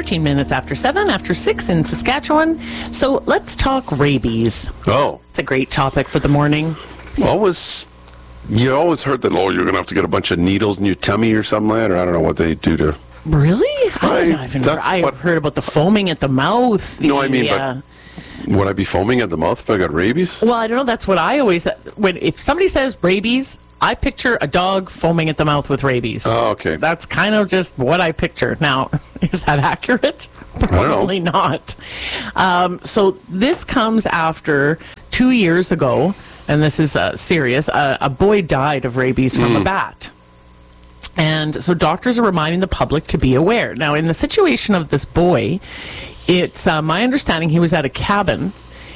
13 minutes after 7, after 6 in Saskatchewan. So let's talk rabies. Oh. It's a great topic for the morning. You always heard that, you're going to have to get a bunch of needles in your tummy or something like that, or I don't know what they do to... Really? I've heard about the foaming at the mouth. No, I mean, but would I be foaming at the mouth if I got rabies? Well, I don't know. That's what I always... If somebody says rabies, I picture a dog foaming at the mouth with rabies. Oh, okay. That's kind of just what I picture. Now, is that accurate? Probably not. So this comes after 2 years ago, and this is serious, a boy died of rabies from a bat. And so doctors are reminding the public to be aware. Now, in the situation of this boy, it's my understanding he was at a cabin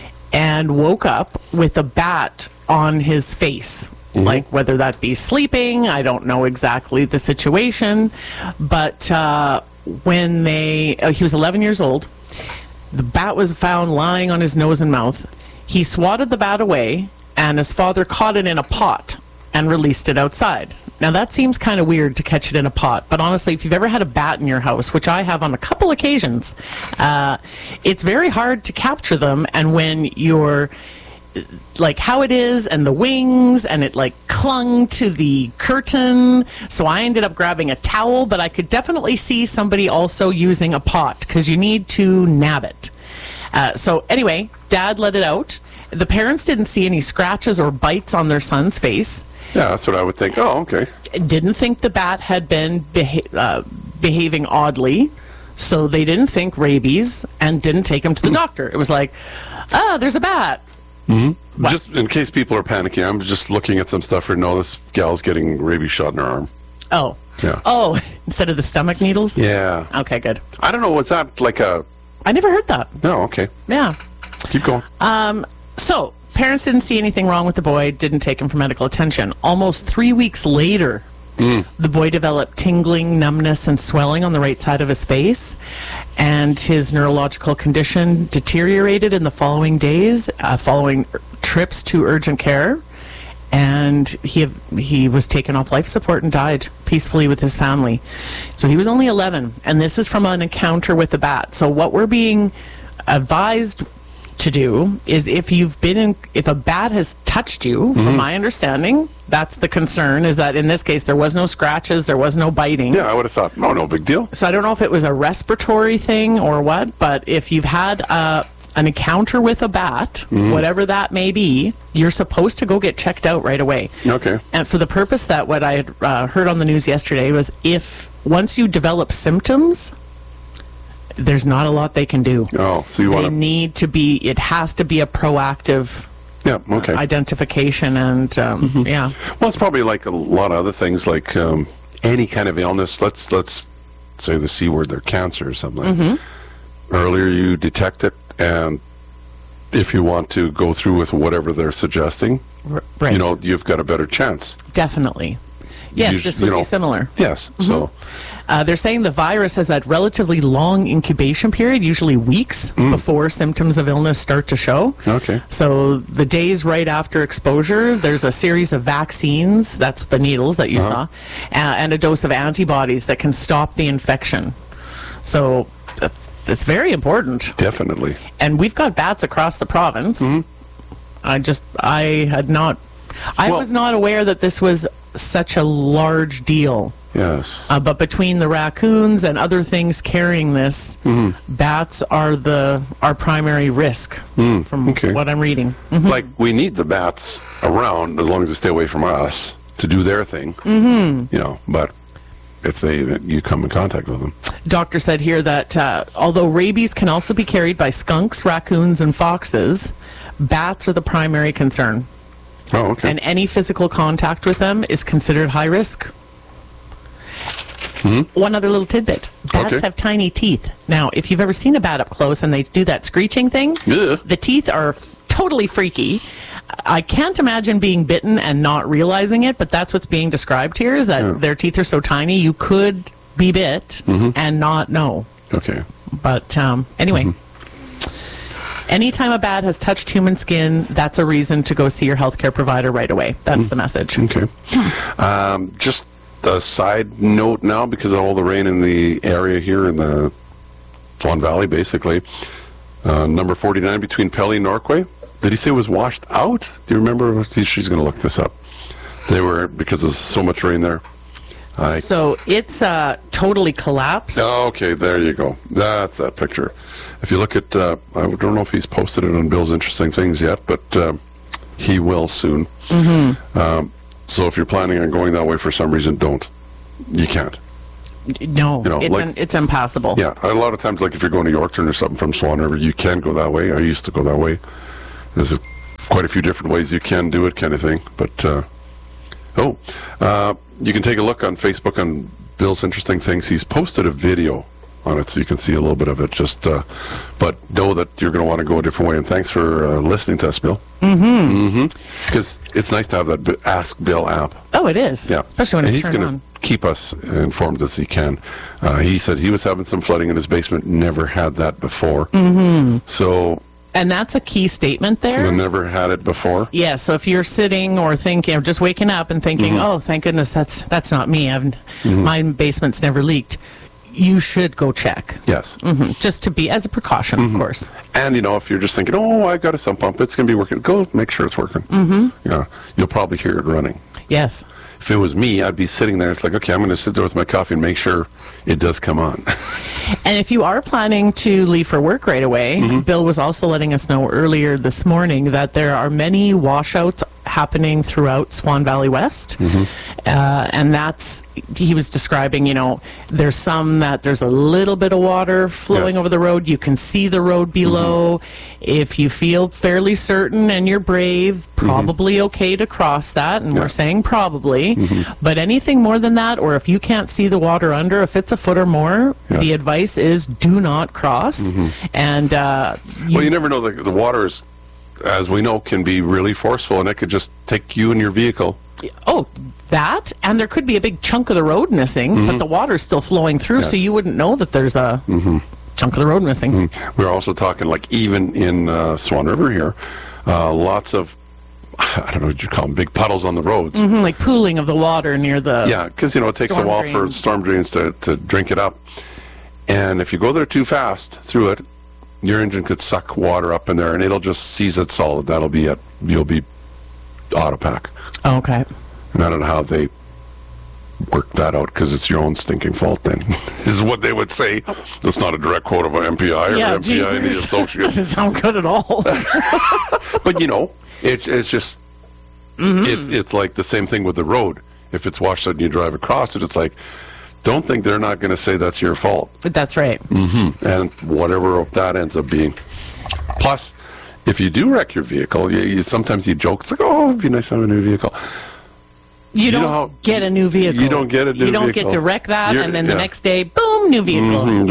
and woke up with a bat on his face. Like whether that be sleeping, I don't know exactly the situation. But when he was 11 years old, the bat was found lying on his nose and mouth. He swatted the bat away, and his father caught it in a pot and released it outside. Now, that seems kind of weird to catch it in a pot, but honestly, if you've ever had a bat in your house, which I have on a couple occasions, it's very hard to capture them, and when you're like how it is and the wings and it like clung to the curtain, so I ended up grabbing a towel, but I could definitely see somebody also using a pot because you need to nab it. So anyway, Dad let it out. The parents didn't see any scratches or bites on their son's face. Yeah, that's what I would think. Oh, okay. Didn't think the bat had been behaving oddly, so they didn't think rabies and didn't take him to the doctor. It was like, there's a bat. Mm-hmm. Just in case people are panicking, I'm just looking at some stuff for this gal's getting rabies shot in her arm. Oh. Yeah. Oh, instead of the stomach needles? Yeah. Okay, good. I don't know, what's that like a... I never heard that. No, okay. Yeah. Keep going. So, parents didn't see anything wrong with the boy, didn't take him for medical attention. Almost 3 weeks later, the boy developed tingling, numbness, and swelling on the right side of his face, and his neurological condition deteriorated in the following days, following trips to urgent care, and he was taken off life support and died peacefully with his family. So he was only 11, and this is from an encounter with a bat. So what we're being advised to do is if a bat has touched you, from my understanding, that's the concern, is that in this case there was no scratches, there was no biting. Yeah, I would have thought, no big deal. So I don't know if it was a respiratory thing or what, but if you've had an encounter with a bat, whatever that may be, you're supposed to go get checked out right away. Okay. And for the purpose that what I had heard on the news yesterday was once you develop symptoms, there's not a lot they can do. Oh, so you want to... it has to be a proactive identification and, yeah. Well, it's probably like a lot of other things, like any kind of illness. Let's say the C word, they're cancer or something. Earlier you detect it, and if you want to go through with whatever they're suggesting, right. You've got a better chance. Definitely. Yes, this would be similar. Yes, so... they're saying the virus has a relatively long incubation period, usually weeks, before symptoms of illness start to show. Okay. So the days right after exposure, there's a series of vaccines, that's the needles that you saw, and a dose of antibodies that can stop the infection. So it's very important. Definitely. And we've got bats across the province. I was not aware that this was such a large deal. Yes. But between the raccoons and other things carrying this, bats are our primary risk from what I'm reading. Like, we need the bats around as long as they stay away from us to do their thing. But if you come in contact with them. Doctor said here that although rabies can also be carried by skunks, raccoons, and foxes, bats are the primary concern. Oh, okay. And any physical contact with them is considered high risk. One other little tidbit. Bats have tiny teeth. Now, if you've ever seen a bat up close and they do that screeching thing, the teeth are totally freaky. I can't imagine being bitten and not realizing it, but that's what's being described here, is that their teeth are so tiny you could be bit and not know. Okay. But anyway, anytime a bat has touched human skin, that's a reason to go see your healthcare provider right away. That's the message. Okay. Just a side note now, because of all the rain in the area here in the Swan Valley, basically. Number 49 between Pelly and Norquay. Did he say it was washed out? Do you remember? She's going to look this up. They were, because there's so much rain there. So it's totally collapsed. Oh, okay, there you go. That's that picture. If you look at, I don't know if he's posted it on Bill's Interesting Things yet, but he will soon. Mm-hmm. So if you're planning on going that way for some reason, don't. You can't. No, it's impassable. Yeah, a lot of times, like if you're going to Yorkton or something from Swan River, you can go that way. I used to go that way. There's quite a few different ways you can do it, kind of thing. But, you can take a look on Facebook on Bill's Interesting Things. He's posted a video on it, so you can see a little bit of it. But know that you're going to want to go a different way. And thanks for listening to us, Bill. Because it's nice to have that Ask Bill app. Oh, it is. Yeah, especially when it's turned on. He's going to keep us informed as he can. He said he was having some flooding in his basement. Never had that before. So. And that's a key statement there. I never had it before. Yeah, so if you're sitting or thinking, or just waking up and thinking, oh, thank goodness that's not me. My basement's never leaked. You should go check. Yes. Just to be, as a precaution, of course. And, if you're just thinking, I got a sump pump, it's going to be working, go make sure it's working. Yeah, you'll probably hear it running. Yes. If it was me, I'd be sitting there. It's like, okay, I'm going to sit there with my coffee and make sure it does come on. And if you are planning to leave for work right away, Bill was also letting us know earlier this morning that there are many washouts happening throughout Swan Valley West. And he was describing, there's some that there's a little bit of water flowing over the road. You can see the road below. If you feel fairly certain and you're brave, probably okay to cross that. And we're saying probably. But anything more than that, or if you can't see the water under, if it's a foot or more, the advice is do not cross. And you never know. The water is, as we know, can be really forceful, and it could just take you and your vehicle. Oh, that, and there could be a big chunk of the road missing, but the water's still flowing through, so you wouldn't know that there's a chunk of the road missing. We're also talking, like, even in Swan River here, lots of, I don't know what you call them, big puddles on the roads. Like pooling of the water near the because, it takes a while for storm drains to drink it up. And if you go there too fast through it, your engine could suck water up in there, and it'll just seize it solid. That'll be it. You'll be auto pack. Okay. And I don't know how they work that out, because it's your own stinking fault then. This is what they would say. That's not a direct quote of an MPI or MPI and the associate. Doesn't sound good at all. But, it's just, it's like the same thing with the road. If it's washed out and you drive across it, it's like, don't think they're not going to say that's your fault. That's right. And whatever that ends up being. Plus, if you do wreck your vehicle, sometimes you joke, it's like, it'd be nice to have a new vehicle. You don't get a new vehicle. You don't get a new vehicle. You don't get to wreck that, and then the next day, boom, new vehicle.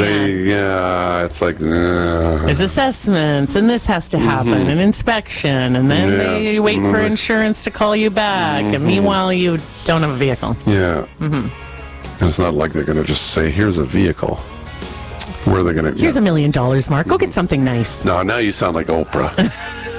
It's like... There's assessments, and this has to happen, and inspection, and then they wait for insurance to call you back, and meanwhile, you don't have a vehicle. Yeah. And it's not like they're going to just say, here's a vehicle. Where are they going to... Here's $1 million, Mark. Go get something nice. No, now you sound like Oprah.